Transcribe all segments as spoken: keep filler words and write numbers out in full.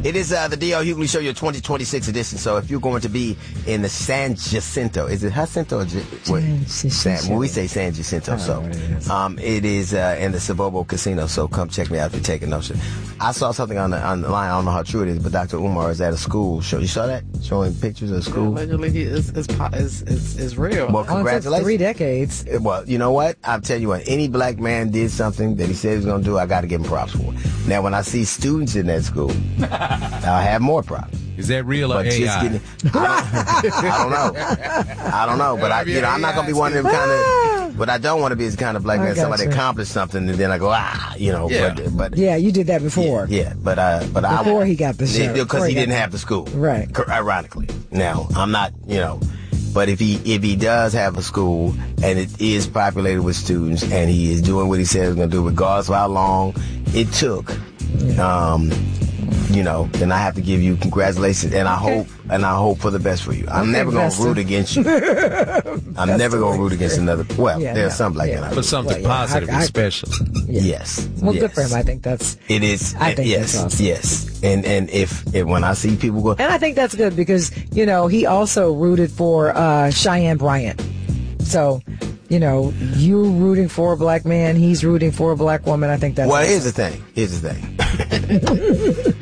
It is uh, the D L. Hughley Show, your twenty twenty-six edition. So if you're going to be in the San Jacinto, is it Jacinto or J- what? San, when we say San Jacinto, so it um, it is uh, in the Sabobo Casino. So come check me out if you're taking no shit. I saw something on the on the line. I don't know how true it is, but Doctor Umar is at a school show. You saw that? Showing pictures of school. Yeah, allegedly, he is is, is is is real. Well, congratulations. Three decades. Well, you know what? I'll tell you what. Any black man did something that he said he was going to do, I got to give him props for. Now, when I see students in that school, I'll have more props. Is that real or but A I? Just getting, I, don't, I don't know. I don't know. But I, you know, I'm not going to be one of them kind of. What I don't want to be is the kind of black man somebody accomplished something and then I go ah, you know. Yeah. But, but yeah, you did that before. Yeah, yeah but uh, but before I, he got the show because he, he didn't have the school, right? Ironically, now I'm not, you know. But if he if he does have a school and it is populated with students and he is doing what he said he's going to do, regardless of how long it took, yeah. um, you know, then I have to give you congratulations, and I hope and I hope for the best for you. I'm okay, never going to root against you. I'm never going to root against another. Well, yeah, there's no, some like yeah. that. For something well, positive yeah, I, I, and special. Yeah. Yes. Well, yes. good for him. I think that's. It is. I think yes. that's awesome. Yes. And and if, if when I see people go, and I think that's good because you know he also rooted for uh, Cheyenne Bryant. So, you know, you rooting for a black man, he's rooting for a black woman. I think that's. Well, awesome. here's the thing. Here's the thing.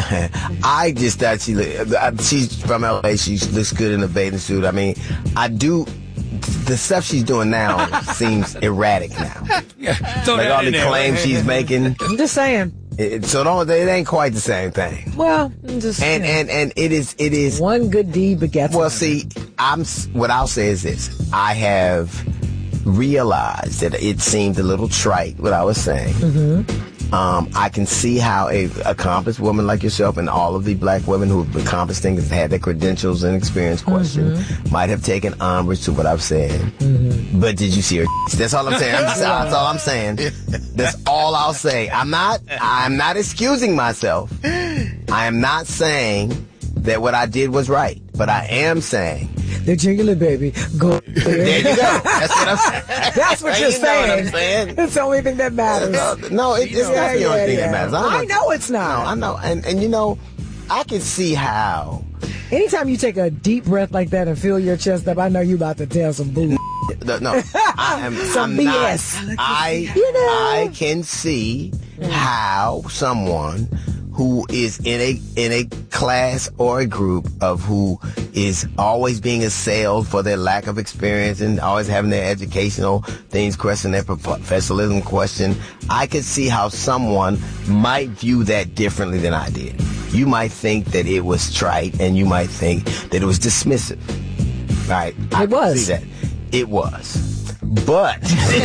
I just thought she she's from L A. She looks good in a bathing suit. I mean, I do. The stuff she's doing now seems erratic now. Yeah, like all the claims she's making. I'm just saying. It, so don't, it ain't quite the same thing. Well, just and you know, and and it is it is one good deed begets. Well, see, I'm what I'll say is this: I have realized that it seemed a little trite what I was saying. Mm-hmm. Um, I can see how a accomplished woman like yourself and all of the black women who have accomplished things, had their credentials and experience questioned, mm-hmm. might have taken umbrage to what I've said. Mm-hmm. But did you see her? That's all I'm saying. I'm just, that's all I'm saying. That's all I'll say. I'm not. I'm not excusing myself. I am not saying that what I did was right, but I am saying. The jingling baby, go. There you go. That's what I'm saying. That's what you're you saying. Know what I'm saying. It's the only thing that matters. Uh, no, it, it's yeah, not the yeah, only thing yeah. that matters. I, I know it's not. No, I know. And, and you know, I can see how. Anytime you take a deep breath like that and fill your chest up, I know you about to tell some boo. No, I am. Some I'm B S. Not, I, you know. I can see mm. how someone who is in a in a class or a group of who is always being assailed for their lack of experience and always having their educational things questioned, their professionalism questioned. I could see how someone might view that differently than I did. You might think that it was trite, and you might think that it was dismissive. Right? It I was. Can see that. It was. But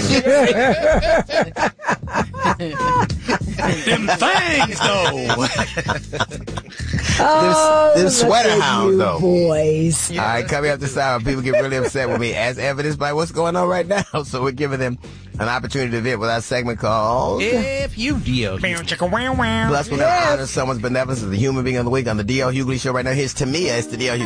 them things though. Oh, them, them sweater hounds though. Boys. All right, coming up this hour, people get really upset with me, as evidenced by what's going on right now. So we're giving them an opportunity to vent with our segment called If You D L. Plus, we're going to honor someone's benevolence as a human being of the week on the D L. Hughley Show right now. Here's Tamia. It's the D L. Hughley